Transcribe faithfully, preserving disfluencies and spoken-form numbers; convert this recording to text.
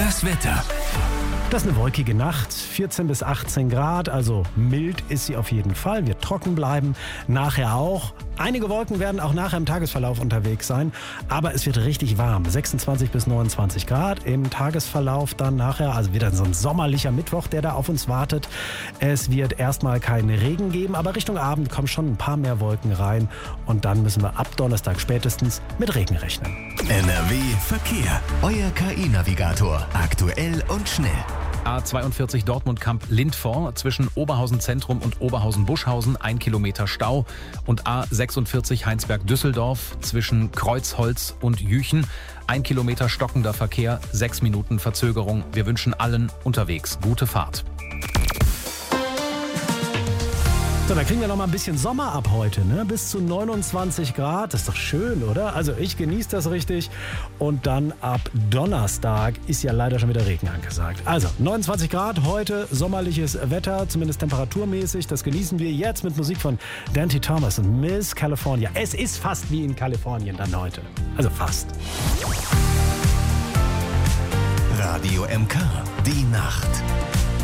Das Wetter. Das ist eine wolkige Nacht, vierzehn bis achtzehn Grad, also mild ist sie auf jeden Fall. Wird trocken bleiben, nachher auch. Einige Wolken werden auch nachher im Tagesverlauf unterwegs sein, aber es wird richtig warm. sechsundzwanzig bis neunundzwanzig Grad im Tagesverlauf dann nachher, also wieder so ein sommerlicher Mittwoch, der da auf uns wartet. Es wird erstmal keinen Regen geben, aber Richtung Abend kommen schon ein paar mehr Wolken rein und dann müssen wir ab Donnerstag spätestens mit Regen rechnen. N R W Verkehr. Euer K I-Navigator. Aktuell und schnell. A zweiundvierzig Dortmund-Kamp-Lindform zwischen Oberhausen-Zentrum und Oberhausen-Buschhausen, ein Kilometer Stau. Und A sechsundvierzig Heinsberg-Düsseldorf zwischen Kreuzholz und Jüchen, ein Kilometer stockender Verkehr, sechs Minuten Verzögerung. Wir wünschen allen unterwegs gute Fahrt. So, dann kriegen wir noch mal ein bisschen Sommer ab heute, ne? Bis zu neunundzwanzig Grad, das ist doch schön, oder? Also ich genieße das richtig. Und dann ab Donnerstag ist ja leider schon wieder Regen angesagt. Also neunundzwanzig Grad, heute sommerliches Wetter, zumindest temperaturmäßig. Das genießen wir jetzt mit Musik von Dante Thomas und Miss California. Es ist fast wie in Kalifornien dann heute. Also fast. Radio M K, die Nacht.